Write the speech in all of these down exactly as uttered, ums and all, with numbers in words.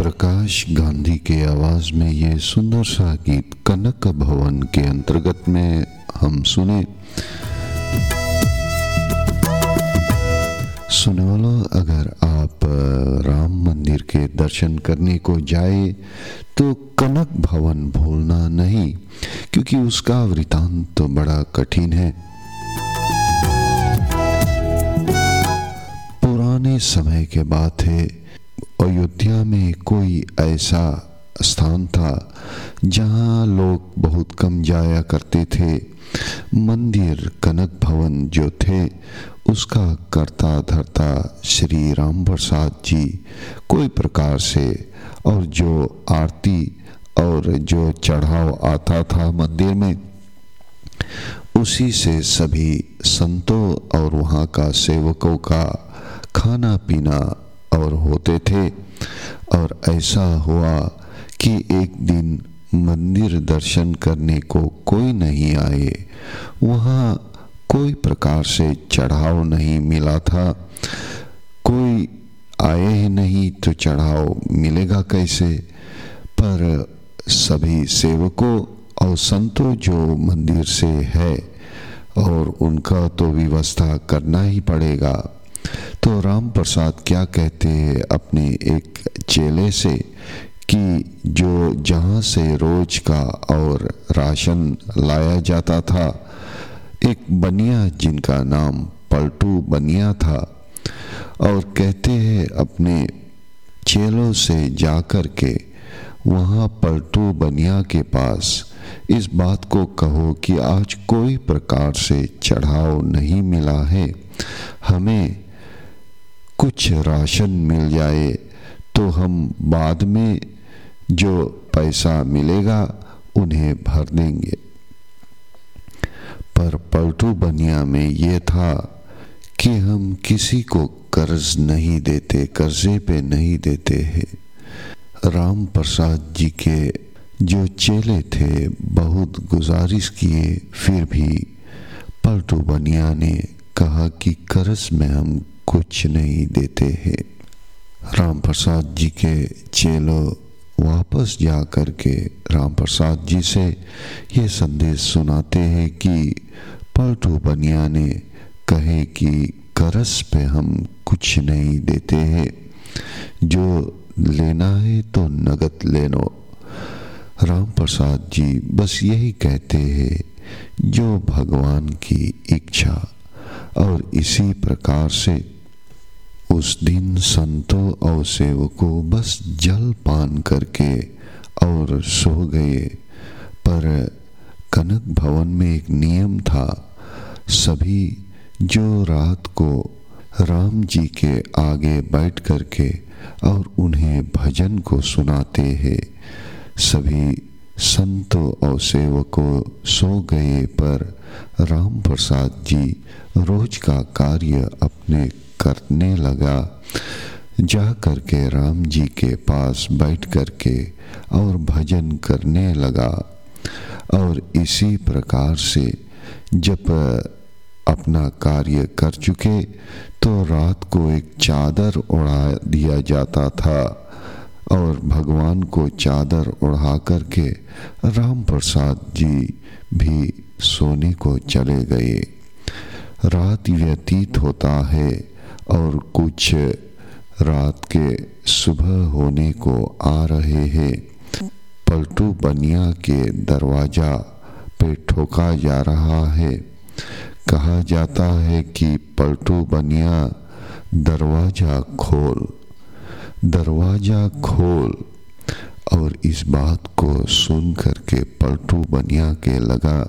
प्रकाश गांधी के आवाज में ये सुंदर सा गीत कनक भवन के अंतर्गत में हम सुने। सुने वालों, अगर आप राम मंदिर के दर्शन करने को जाए तो कनक भवन भूलना नहीं, क्योंकि उसका वृतांत तो बड़ा कठिन है। पुराने समय के बात है, अयोध्या में कोई ऐसा स्थान था जहाँ लोग बहुत कम जाया करते थे। मंदिर कनक भवन जो थे उसका कर्ता धर्ता श्री राम प्रसाद जी कोई प्रकार से, और जो आरती और जो चढ़ाव आता था मंदिर में, उसी से सभी संतों और वहाँ का सेवकों का खाना पीना और होते थे। और ऐसा हुआ कि एक दिन मंदिर दर्शन करने को कोई नहीं आए, वहाँ कोई प्रकार से चढ़ाव नहीं मिला था। कोई आए ही नहीं तो चढ़ाव मिलेगा कैसे? पर सभी सेवकों और संतों जो मंदिर से है, और उनका तो व्यवस्था करना ही पड़ेगा। तो राम प्रसाद क्या कहते हैं अपने एक चेले से कि जो जहाँ से रोज का और राशन लाया जाता था, एक बनिया जिनका नाम पलटू बनिया था, और कहते हैं अपने चेलों से जाकर के वहाँ पलटू बनिया के पास इस बात को कहो कि आज कोई प्रकार से चढ़ाव नहीं मिला है, हमें कुछ राशन मिल जाए तो हम बाद में जो पैसा मिलेगा उन्हें भर देंगे। पर पलटू बनिया में ये था कि हम किसी को कर्ज नहीं देते, कर्जे पे नहीं देते हैं। राम प्रसाद जी के जो चेले थे बहुत गुजारिश किए, फिर भी पलटू बनिया ने कहा कि कर्ज में हम कुछ नहीं देते हैं। राम प्रसाद जी के चेलों वापस जा कर के राम प्रसाद जी से ये संदेश सुनाते हैं कि पलटू बनिया ने कहे कि कर्ज पे हम कुछ नहीं देते हैं, जो लेना है तो नगद ले लो। राम प्रसाद जी बस यही कहते हैं, जो भगवान की इच्छा। और इसी प्रकार से उस दिन संतों और सेवकों बस जल पान करके और सो गए। पर कनक भवन में एक नियम था, सभी जो रात को राम जी के आगे बैठ करके और उन्हें भजन को सुनाते हैं, सभी संतों और सेवकों सो गए। पर राम प्रसाद जी रोज का कार्य अपने करने लगा, जा करके राम जी के पास बैठ करके और भजन करने लगा। और इसी प्रकार से जब अपना कार्य कर चुके तो रात को एक चादर उड़ा दिया जाता था, और भगवान को चादर उड़ा करके राम प्रसाद जी भी सोने को चले गए। रात व्यतीत होता है और कुछ रात के सुबह होने को आ रहे हैं। पलटू बनिया के दरवाजा पे ठोका जा रहा है। कहा जाता है कि पलटू बनिया दरवाजा खोल, दरवाजा खोल। और इस बात को सुन करके पलटू बनिया के लगा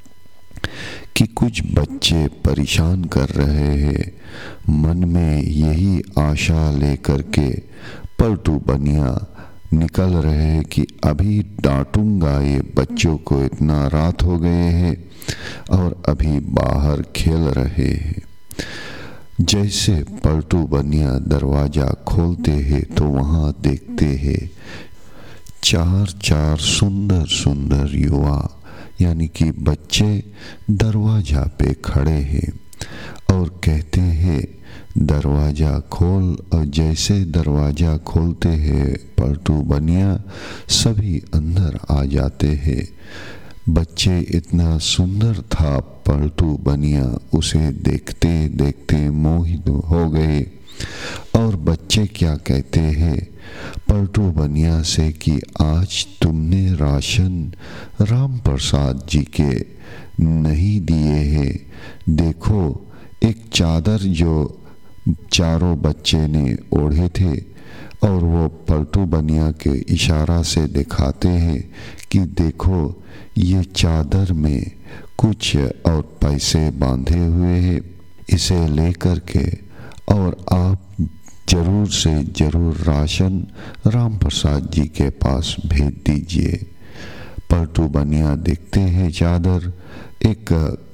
कि कुछ बच्चे परेशान कर रहे हैं। मन में यही आशा लेकर के पलटू बनिया निकल रहे हैं कि अभी डांटूंगा ये बच्चों को, इतना रात हो गए हैं और अभी बाहर खेल रहे हैं। जैसे पलटू बनिया दरवाजा खोलते हैं तो वहां देखते हैं चार चार सुंदर सुंदर युवा यानी कि बच्चे दरवाजा पे खड़े हैं और कहते हैं दरवाजा खोल। और जैसे दरवाजा खोलते हैं पलटू बनिया सभी अंदर आ जाते हैं। बच्चे इतना सुंदर था पलटू बनिया, उसे देखते देखते मोहित हो गए। और बच्चे क्या कहते हैं पलटू बनिया से कि आज तुमने राशन राम प्रसाद जी के नहीं दिए हैं। देखो एक चादर जो चारों बच्चे ने ओढ़े थे, और वो पलटू बनिया के इशारा से दिखाते हैं कि देखो ये चादर में कुछ और पैसे बांधे हुए हैं, इसे लेकर के और आप जरूर से जरूर राशन राम प्रसाद जी के पास भेज दीजिए। पलटू बनिया देखते हैं चादर, एक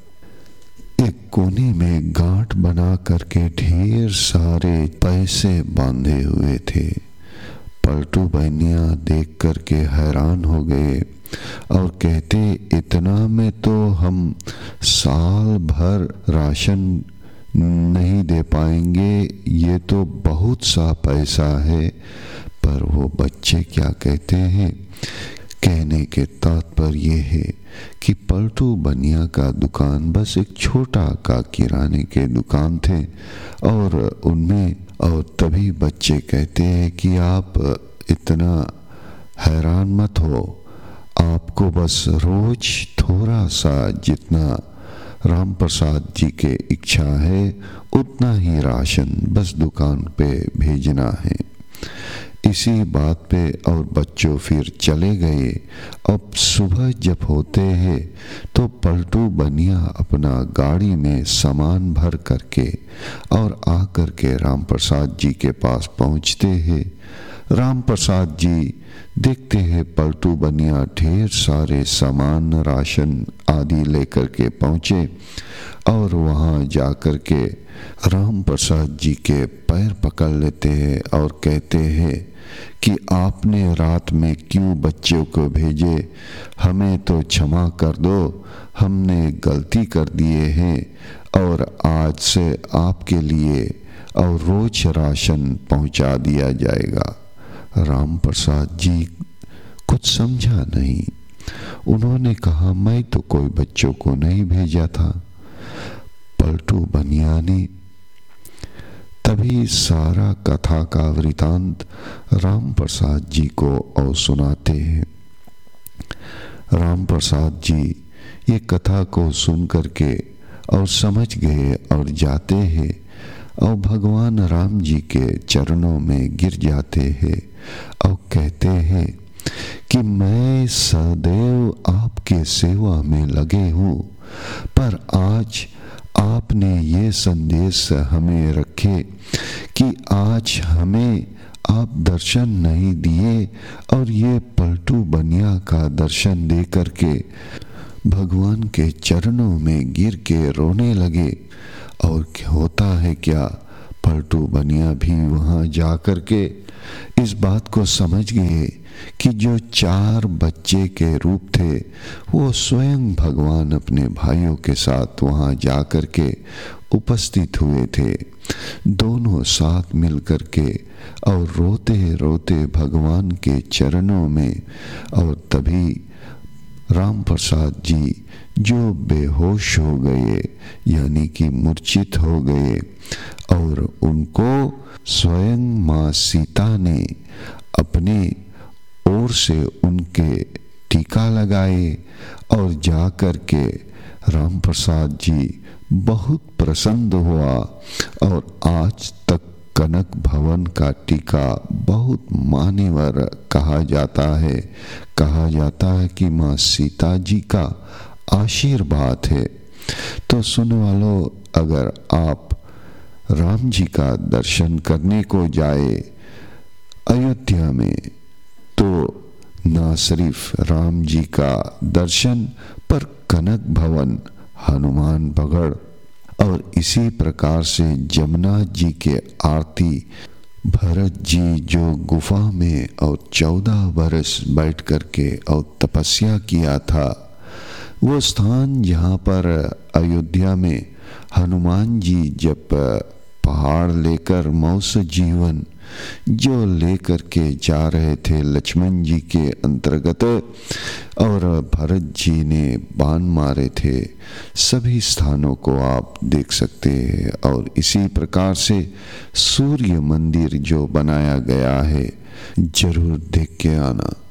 एक कोने में गांठ बना करके ढेर सारे पैसे बांधे हुए थे। पलटू बनिया देख करके हैरान हो गए और कहते इतना में तो हम साल भर राशन नहीं दे पाएंगे, ये तो बहुत सा पैसा है। पर वो बच्चे क्या कहते हैं, कहने के तात्पर्य है कि पलटू बनिया का दुकान बस एक छोटा का किराने के दुकान थे, और उनमें और तभी बच्चे कहते हैं कि आप इतना हैरान मत हो, आपको बस रोज थोड़ा सा जितना राम प्रसाद जी के इच्छा है उतना ही राशन बस दुकान पे भेजना है। इसी बात पे और बच्चों फिर चले गए। अब सुबह जब होते हैं तो पलटू बनिया अपना गाड़ी में सामान भर करके और आ करके राम प्रसाद जी के पास पहुंचते हैं। राम प्रसाद जी देखते हैं पलटू बनिया ढेर सारे सामान राशन आदि लेकर के पहुँचे, और वहाँ जा कर के राम प्रसाद जी के पैर पकड़ लेते हैं और कहते हैं कि आपने रात में क्यों बच्चों को भेजे, हमें तो क्षमा कर दो, हमने गलती कर दिए हैं और आज से आपके लिए और रोज राशन पहुंचा दिया जाएगा। राम प्रसाद जी कुछ समझा नहीं। उन्होंने कहा मैं तो कोई बच्चों को नहीं भेजा था। पलटू बनिया ने तभी सारा कथा का वृतांत राम प्रसाद जी को और सुनाते हैं। राम प्रसाद जी ये कथा को सुन करके और समझ गए और जाते हैं और भगवान राम जी के चरणों में गिर जाते हैं और कहते हैं कि मैं सदैव आपके सेवा में लगे हूँ, पर आज आपने ये संदेश हमें रखे कि आज हमें आप दर्शन नहीं दिए, और ये पलटू बनिया का दर्शन दे करके भगवान के चरणों में गिर के रोने लगे। और होता है क्या, पलटू बनिया भी वहाँ जा कर के इस बात को समझ गए कि जो चार बच्चे के रूप थे वो स्वयं भगवान अपने भाइयों के साथ वहाँ जा कर के उपस्थित हुए थे। दोनों साथ मिल कर के और रोते रोते भगवान के चरणों में, और तभी राम प्रसाद जी जो बेहोश हो गए यानी कि मूर्छित हो गए, और उनको स्वयं माँ सीता ने अपने ओर से उनके टीका लगाए, और जा कर के राम प्रसाद जी बहुत प्रसन्न हुआ। और आज तक कनक भवन का टीका बहुत मान्यवर कहा जाता है। कहा जाता है कि माँ सीता जी का आशीर्वाद है। तो सुन वालों, अगर आप राम जी का दर्शन करने को जाए अयोध्या में, तो ना सिर्फ राम जी का दर्शन पर कनक भवन, हनुमान बगड़ और इसी प्रकार से जमुना जी के आरती, भरत जी जो गुफा में और चौदह वर्ष बैठ करके और तपस्या किया था, वो स्थान जहाँ पर अयोध्या में हनुमान जी जब पहाड़ लेकर मौस जीवन जो लेकर के जा रहे थे लक्ष्मण जी के अंतर्गत, और भरत जी ने बाण मारे थे, सभी स्थानों को आप देख सकते हैं। और इसी प्रकार से सूर्य मंदिर जो बनाया गया है, जरूर देख के आना।